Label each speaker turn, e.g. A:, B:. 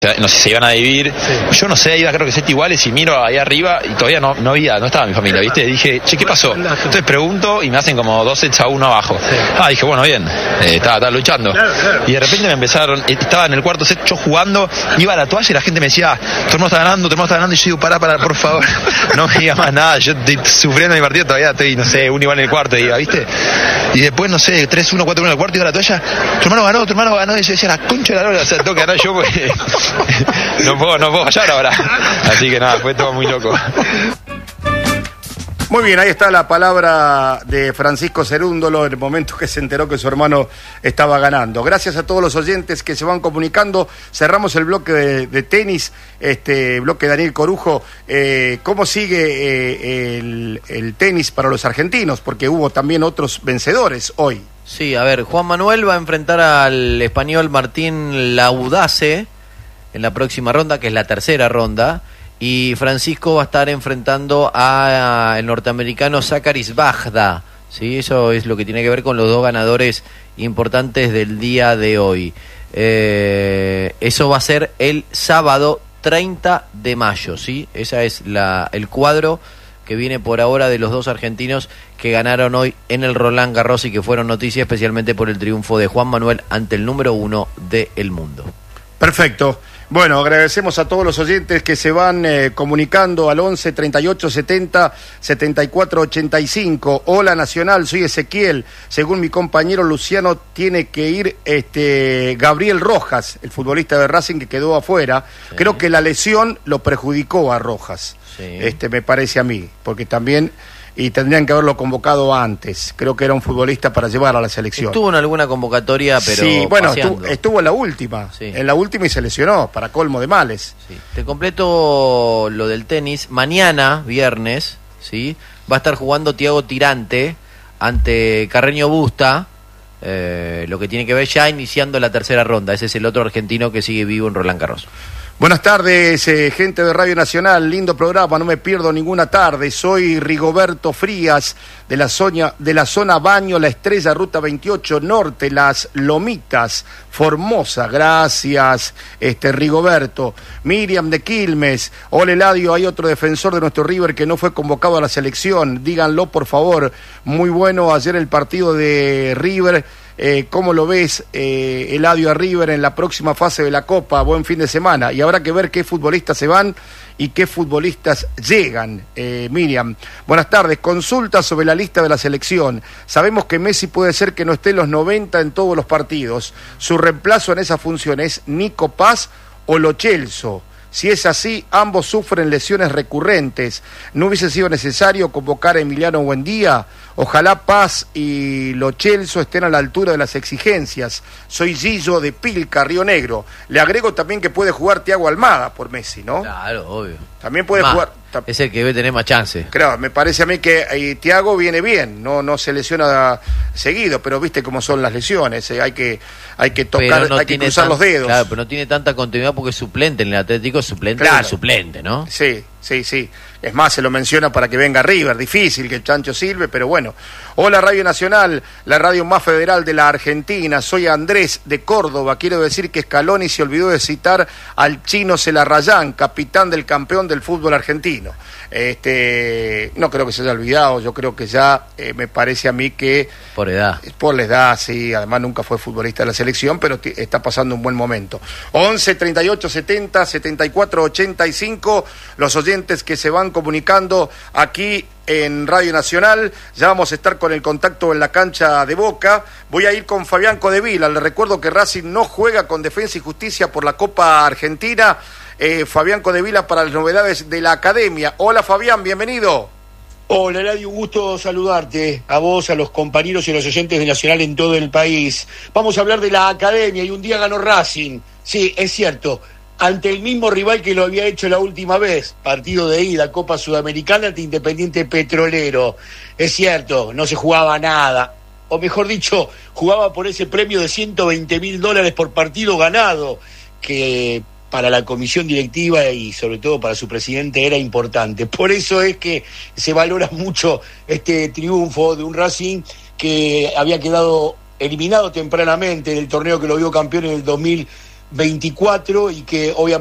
A: No sé, se iban a dividir, sí. Yo no sé, iba creo que 7 iguales y miro ahí arriba y todavía no estaba mi familia, ¿viste? Dije, che, ¿qué pasó? Entonces pregunto y me hacen como 2 sets a 1 abajo. Sí. Dije, bueno, bien, estaba luchando. Claro. Y de repente me empezaron, estaba en el cuarto set yo jugando, iba a la toalla y la gente me decía, tu hermano está ganando, y yo digo, pará, por favor, no me digas más nada, yo estoy sufriendo mi partido, todavía estoy, no sé, 1 igual en el cuarto, diga, ¿viste? Y después, no sé, 3-1, 4-1 en el cuarto, iba a la toalla, tu hermano ganó, y yo decía, la concha de la lora, o sea, tengo que ganar yo, porque no puedo fallar ahora. Así que nada, fue todo muy loco.
B: Muy bien, ahí está la palabra de Francisco Cerúndolo en el momento que se enteró que su hermano estaba ganando. Gracias a todos los oyentes que se van comunicando. Cerramos el bloque de tenis, bloque de Daniel Corujo. ¿Cómo sigue el tenis para los argentinos? Porque hubo también otros vencedores hoy.
C: Sí, a ver, Juan Manuel va a enfrentar al español Martín Laudace en la próxima ronda, que es la tercera ronda, y Francisco va a estar enfrentando a el norteamericano Zaccharis Bajda, ¿sí? Eso es lo que tiene que ver con los 2 ganadores importantes del día de hoy. Eso va a ser el sábado 30 de mayo, ¿sí? Ese es el cuadro que viene por ahora de los 2 argentinos que ganaron hoy en el Roland Garros y que fueron noticia especialmente por el triunfo de Juan Manuel ante el número 1 del mundo.
B: Perfecto. Bueno, agradecemos a todos los oyentes que se van comunicando al 11 38 70 74 85. Hola Nacional, soy Ezequiel. Según mi compañero Luciano, tiene que ir Gabriel Rojas, el futbolista de Racing que quedó afuera. Sí. Creo que la lesión lo perjudicó a Rojas. Sí. Me parece a mí, porque también... Y tendrían que haberlo convocado antes. Creo que era un futbolista para llevar a la selección.
C: Estuvo en alguna convocatoria, pero
B: sí, bueno, estuvo en la última. Sí. En la última y se lesionó, para colmo de males.
C: Sí. Te completo lo del tenis. Mañana, viernes, ¿sí? Va a estar jugando Thiago Tirante ante Carreño Busta. Lo que tiene que ver ya iniciando la tercera ronda. Ese es el otro argentino que sigue vivo en Roland Garros.
B: Buenas tardes, gente de Radio Nacional, lindo programa, no me pierdo ninguna tarde. Soy Rigoberto Frías, de la zona Baño, La Estrella, Ruta 28 Norte, Las Lomitas, Formosa. Gracias, Rigoberto. Miriam de Quilmes, hola Eladio, hay otro defensor de nuestro River que no fue convocado a la selección, díganlo por favor. Muy bueno ayer el partido de River. ¿Cómo lo ves, Eladio, a River en la próxima fase de la Copa? Buen fin de semana. Y habrá que ver qué futbolistas se van y qué futbolistas llegan. Miriam, buenas tardes. Consulta sobre la lista de la selección. Sabemos que Messi puede ser que no esté en los 90 en todos los partidos. Su reemplazo en esa función es Nico Paz o Lo Celso. Si es así, ambos sufren lesiones recurrentes. ¿No hubiese sido necesario convocar a Emiliano Buendía? Ojalá Paz y Lo Celso estén a la altura de las exigencias. Soy Gillo de Pilca, Río Negro. Le agrego también que puede jugar Thiago Almada por Messi, ¿no?
C: Claro, obvio.
B: También puede jugar...
C: Es el que debe tener más chance.
B: Claro, me parece a mí que Thiago viene bien, no se lesiona seguido, pero viste cómo son las lesiones, hay que tocar, hay que cruzar los dedos.
C: Claro, pero no tiene tanta continuidad porque es suplente en el Atlético, es suplente, claro. Suplente, ¿no?
B: Sí. Es más, se lo menciona para que venga River, difícil que el chancho sirve, pero bueno. Hola Radio Nacional, la radio más federal de la Argentina, soy Andrés de Córdoba, quiero decir que Scaloni se olvidó de citar al Chino Celarrayán, capitán del campeón del fútbol argentino. No creo que se haya olvidado, yo creo que ya me parece a mí que...
C: Por
B: la edad, sí, además nunca fue futbolista de la selección, pero está pasando un buen momento. 11 38 70 74 85, los oyentes que se van comunicando aquí en Radio Nacional. Ya vamos a estar con el contacto en la cancha de Boca. Voy a ir con Fabián Codevila. Le recuerdo que Racing no juega con Defensa y Justicia por la Copa Argentina. Fabián Codevila para las novedades de la Academia. Hola Fabián, bienvenido.
D: Hola Eladio, un gusto saludarte, a vos, a los compañeros y a los oyentes de Nacional en todo el país. Vamos a hablar de la Academia y un día ganó Racing. Sí, es cierto, ante el mismo rival que lo había hecho la última vez, partido de ida, Copa Sudamericana ante Independiente Petrolero. Es cierto, no se jugaba nada, o mejor dicho, jugaba por ese premio de $120.000 por partido ganado, que para la comisión directiva y sobre todo para su presidente era importante. Por eso es que se valora mucho este triunfo de un Racing que había quedado eliminado tempranamente del torneo que lo vio campeón en el 24 y que obviamente